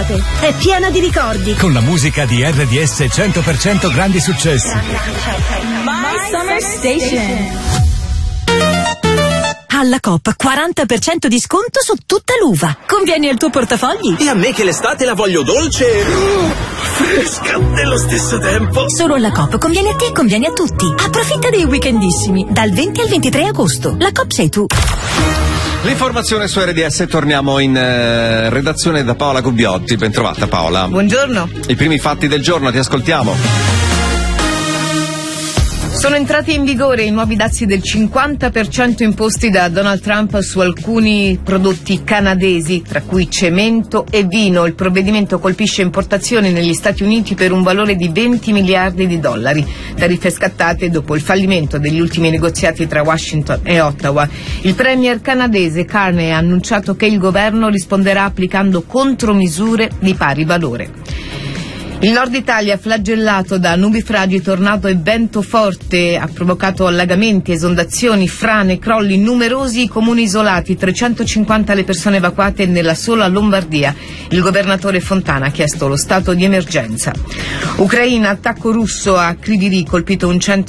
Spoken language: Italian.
d'estate, è piena di ricordi. Con la musica di RDS 100% grandi successi. My Summer Station. Alla Coop 40% di sconto su tutta l'uva. Conviene al tuo portafogli. E a me che l'estate la voglio dolce fresca nello stesso tempo. Solo alla Coop conviene a te e conviene a tutti. Approfitta dei weekendissimi dal 20 al 23 agosto. La Coop sei tu. L'informazione su RDS, torniamo in redazione da Paola Gubbiotti. Ben trovata Paola. Buongiorno. I primi fatti del giorno, ti ascoltiamo. Sono entrati in vigore i nuovi dazi del 50% imposti da Donald Trump su alcuni prodotti canadesi, tra cui cemento e vino. Il provvedimento colpisce importazioni negli Stati Uniti per un valore di 20 miliardi di dollari. Tariffe scattate dopo il fallimento degli ultimi negoziati tra Washington e Ottawa. Il premier canadese Carney ha annunciato che il governo risponderà applicando contromisure di pari valore. Il nord Italia, flagellato da nubifragi, tornado e vento forte, ha provocato allagamenti, esondazioni, frane, crolli in numerosi comuni isolati, 350 le persone evacuate nella sola Lombardia. Il governatore Fontana ha chiesto lo stato di emergenza. Ucraina, attacco russo a Kryvyi Rih, colpito un centro